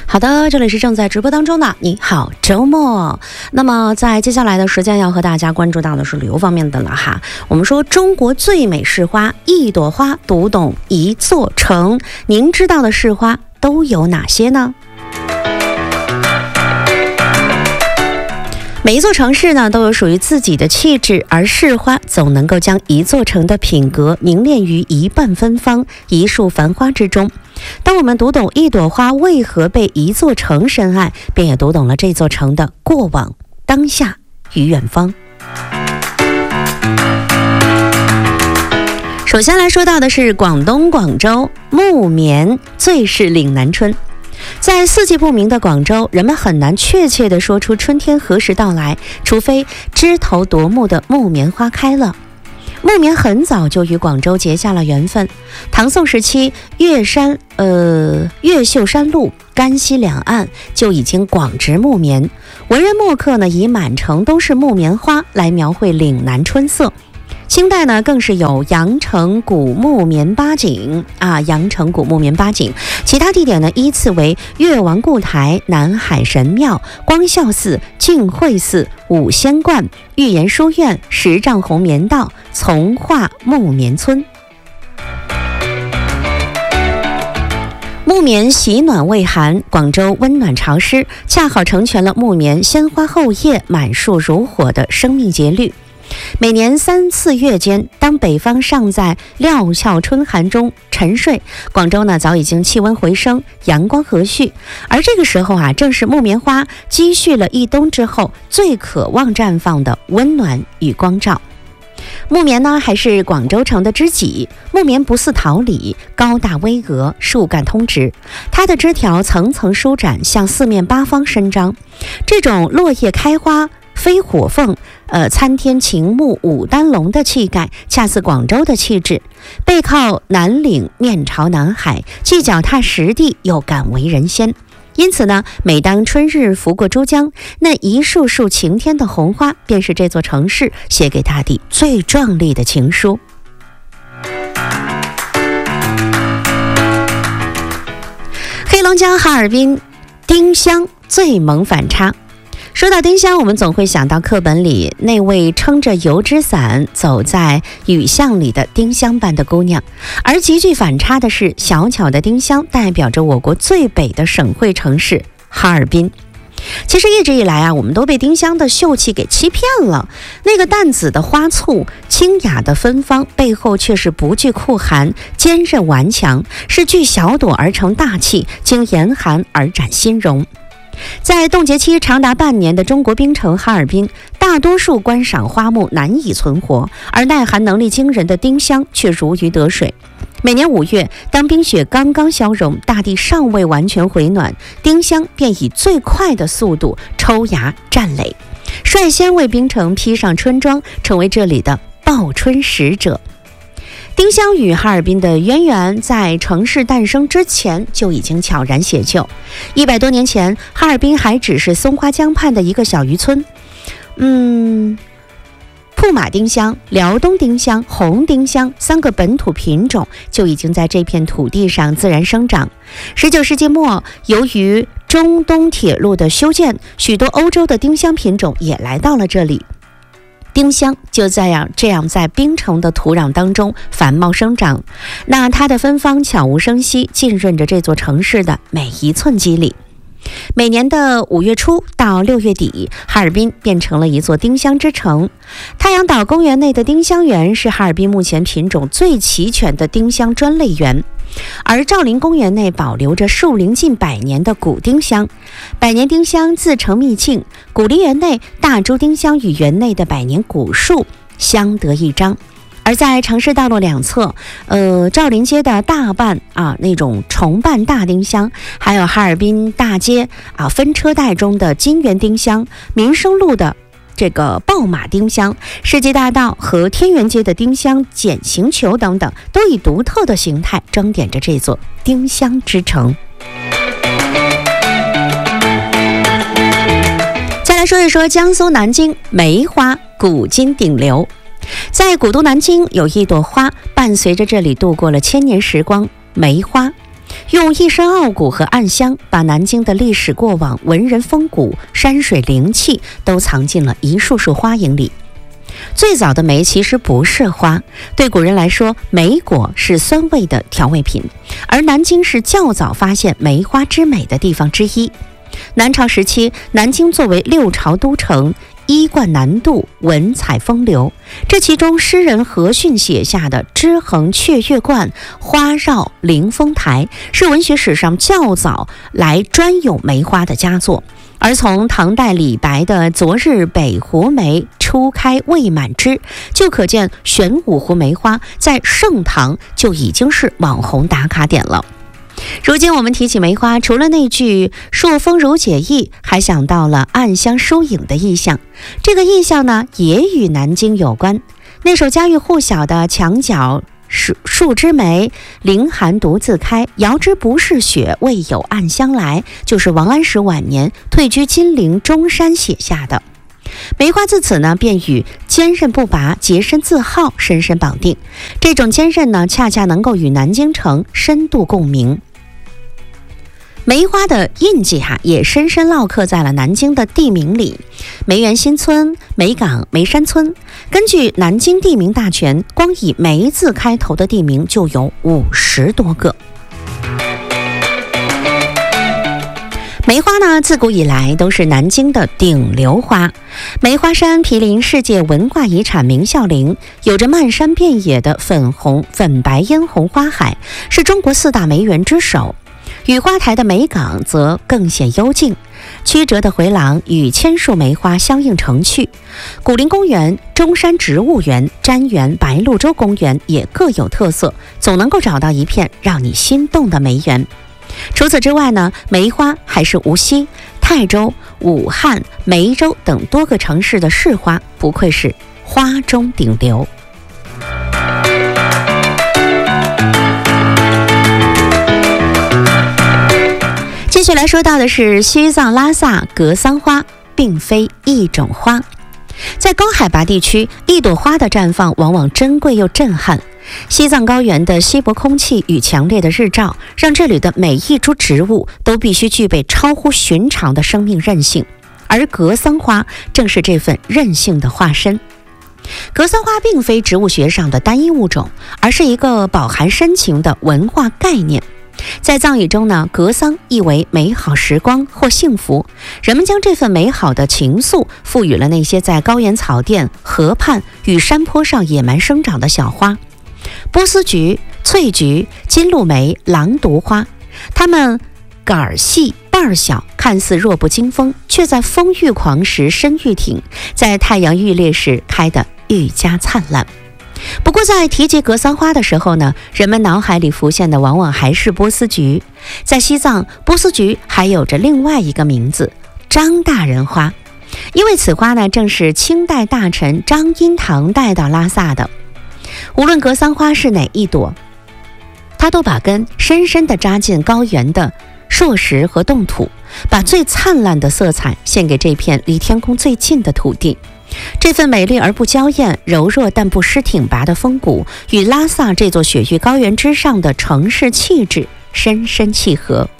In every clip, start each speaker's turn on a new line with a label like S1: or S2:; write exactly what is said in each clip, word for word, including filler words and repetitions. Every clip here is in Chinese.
S1: 好的，这里是正在直播当中的你好周末。那么在接下来的时间要和大家关注到的是旅游方面的了哈。我们说中国最美市花，一朵花读懂一座城，您知道的市花都有哪些呢？每一座城市呢都有属于自己的气质，而市花总能够将一座城的品格凝练于一半芬芳一束繁花之中。当我们读懂一朵花为何被一座城深爱，便也读懂了这座城的过往、当下与远方。首先来说到的是广东广州木棉最是岭南春。在四季不明的广州，人们很难确切地说出春天何时到来，除非枝头夺目的木棉花开了。木棉很早就与广州结下了缘分。唐宋时期，越山呃越秀山路、甘溪两岸就已经广植木棉，文人墨客呢以满城都是木棉花来描绘岭南春色。清代呢更是有羊城古木棉八景啊，羊城古木棉八景，其他地点呢依次为越王固台、南海神庙、光孝寺、净慧寺、五仙观、玉岩书院、十丈红棉道、从化木棉村。木棉喜暖畏寒，广州温暖潮湿，恰好成全了木棉鲜花后叶、满树如火的生命节律。每年三四月间，当北方尚在料峭春寒中沉睡，广州呢早已经气温回升，阳光和煦。而这个时候啊，正是木棉花积蓄了一冬之后最渴望绽放的温暖与光照。木棉呢还是广州城的知己。木棉不似桃李，高大巍峨，树干通直，它的枝条层层舒展，向四面八方伸张。这种落叶开花飞火凤，呃，参天晴木五丹龙的气概，恰似广州的气质。背靠南岭，面朝南海，既脚踏实地，又敢为人先。因此呢，每当春日拂过珠江，那一束束晴天的红花，便是这座城市写给大地最壮丽的情书。黑龙江哈尔滨丁香最萌反差。说到丁香，我们总会想到课本里那位撑着油纸伞走在雨巷里的丁香般的姑娘，而极具反差的是，小巧的丁香代表着我国最北的省会城市哈尔滨。其实一直以来啊，我们都被丁香的秀气给欺骗了。那个淡紫的花簇，清雅的芬芳，背后却是不惧酷寒，坚韧顽强，是聚小朵而成大气，经严寒而展新容。在冻结期长达半年的中国冰城哈尔滨，大多数观赏花木难以存活，而耐寒能力惊人的丁香却如鱼得水。每年五月，当冰雪刚刚消融，大地尚未完全回暖，丁香便以最快的速度抽芽绽蕾，率先为冰城披上春装，成为这里的报春使者。丁香与哈尔滨的渊源在城市诞生之前就已经悄然写就。一百多年前，哈尔滨还只是松花江畔的一个小渔村。嗯，铺马丁香、辽东丁香、红丁香三个本土品种就已经在这片土地上自然生长。十九世纪末，由于中东铁路的修建，许多欧洲的丁香品种也来到了这里。丁香就这样这样在冰城的土壤当中繁茂生长，那它的芬芳悄无声息，浸润着这座城市的每一寸肌理。每年的五月初到六月底，哈尔滨变成了一座丁香之城。太阳岛公园内的丁香园是哈尔滨目前品种最齐全的丁香专类园，而兆麟公园内保留着树龄近百年的古丁香。百年丁香自成秘境，古梨园内大株丁香与园内的百年古树相得益彰。而在城市道路两侧，呃，兆麟街的大瓣啊，那种重瓣大丁香，还有哈尔滨大街啊分车带中的金源丁香，民生路的这个爆马丁香，世纪大道和天元街的丁香剪形球等等，都以独特的形态装点着这座丁香之城。再来说一说江苏南京梅花古今顶流。在古都南京有一朵花伴随着这里度过了千年时光，梅花。 用一身傲骨和暗香，把南京的历史过往、文人风骨、山水灵气都藏进了一束束花影里。最早的梅其实不是花，对古人来说，梅果是酸味的调味品，而南京是较早发现梅花之美的地方之一。南朝时期，南京作为六朝都城，衣冠南渡，文采风流。这其中诗人何逊写下的“枝横雀跃观，花绕临风台”是文学史上较早来专有梅花的佳作。而从唐代李白的“昨日北湖梅，初开未满枝”就可见玄武湖梅花在盛唐就已经是网红打卡点了。如今我们提起梅花，除了那句朔风如解意，还想到了暗香疏影的意象。这个意象呢，也与南京有关。那首家喻户晓的墙角树树枝梅，凌寒独自开，遥知不是雪，为有暗香来，就是王安石晚年退居金陵中山写下的。梅花自此呢，便与坚韧不拔、洁身自好深深绑定。这种坚韧呢，恰恰能够与南京城深度共鸣。梅花的印记哈、啊，也深深烙刻在了南京的地名里，梅园新村、梅岗、梅山村。根据南京地名大全，光以梅字开头的地名就有五十多个。梅花呢，自古以来都是南京的顶流花。梅花山毗邻世界文化遗产明孝陵，有着漫山遍野的粉红、粉白嫣红花海，是中国四大梅园之首。雨花台的梅岗则更显幽静，曲折的回廊与千树梅花相映成趣。古林公园、中山植物园、瞻园、白鹭洲公园也各有特色，总能够找到一片让你心动的梅园。除此之外呢，梅花还是无锡、泰州、武汉、梅州等多个城市的市花，不愧是花中顶流。接下来说到的是西藏拉萨格桑花，并非一种花。在高海拔地区，一朵花的绽放往往珍贵又震撼。西藏高原的稀薄空气与强烈的日照，让这里的每一株植物都必须具备超乎寻常的生命韧性，而格桑花正是这份韧性的化身。格桑花并非植物学上的单一物种，而是一个饱含深情的文化概念。在藏语中呢，格桑意为美好时光或幸福，人们将这份美好的情愫赋予了那些在高原草甸、河畔与山坡上野蛮生长的小花。波斯菊、翠菊、金露梅、狼毒花，它们杆儿细瓣儿小，看似弱不禁风，却在风愈狂时身愈挺，在太阳愈烈时开得愈加灿烂。不过在提及格桑花的时候呢，人们脑海里浮现的往往还是波斯菊。在西藏，波斯菊还有着另外一个名字——张大人花，因为此花呢正是清代大臣张荫堂带到拉萨的。无论格桑花是哪一朵，它都把根深深地扎进高原的硕石和冻土，把最灿烂的色彩献给这片离天空最近的土地。这份美丽而不娇艳、柔弱但不失挺拔的风骨，与拉萨这座雪域高原之上的城市气质深深契合。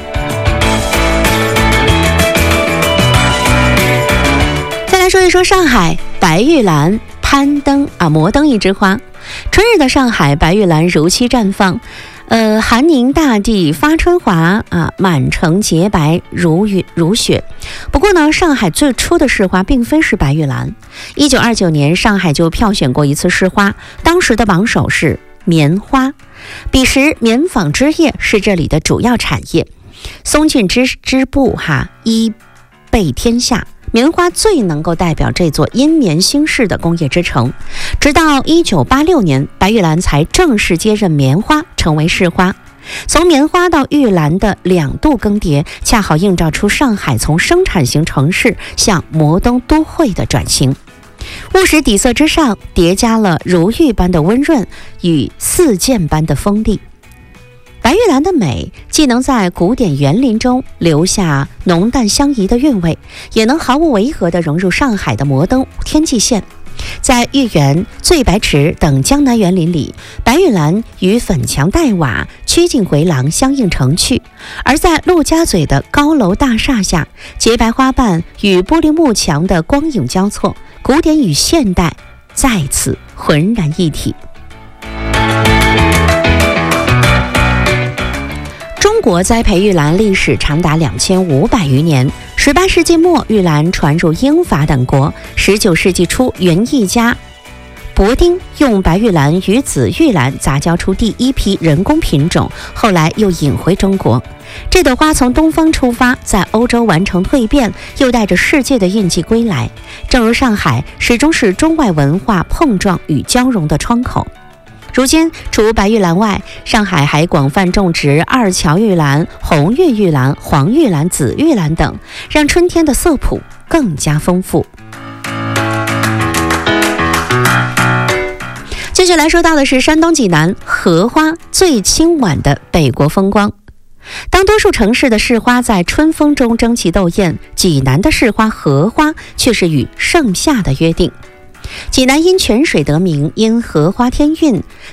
S1: 再来说一说上海白玉兰，攀登啊，摩登一枝花。春日的上海，白玉兰如期绽放。呃，寒凝大地发春华啊，满城洁白如雨如雪。不过呢，上海最初的市花并非是白玉兰。一九二九年，上海就票选过一次市花，当时的榜首是棉花。彼时，棉纺织业是这里的主要产业，松浚织织布哈一备天下。棉花最能够代表这座因棉兴市的工业之城。直到一九八六年，白玉兰才正式接任棉花，成为市花。从棉花到玉兰的两度更迭，恰好映照出上海从生产型城市向摩登都会的转型。务实底色之上，叠加了如玉般的温润与似箭般的锋利。白玉兰的美既能在古典园林中留下浓淡相宜的韵味，也能毫无违和地融入上海的摩登天际线。 在豫园、醉白池等江南园林里，白玉兰与粉墙黛瓦、曲径回廊相映成趣；而在陆家嘴的高楼大厦下，洁白花瓣与玻璃幕墙的光影交错，古典与现代在此浑然一体。中国栽培玉兰历史长达两千五百余年。十八世纪末，玉兰传入英法等国。十九世纪初，园艺家伯丁用白玉兰与紫玉兰杂交出第一批人工品种，后来又引回中国。这朵花从东方出发，在欧洲完成蜕变，又带着世界的印记归来。正如上海始终是中外文化碰撞与交融的窗口。如今，除白玉兰外，上海还广泛种植二乔玉兰、红玉玉兰、黄玉兰、紫玉兰等，让春天的色谱更加丰富。接下来说到的是山东济南荷花最清晚的北国风光。当多数城市的市花在春风中争奇斗艳，济南的市花荷花却是与盛夏的约定。济南因泉水得名，因荷花天韵。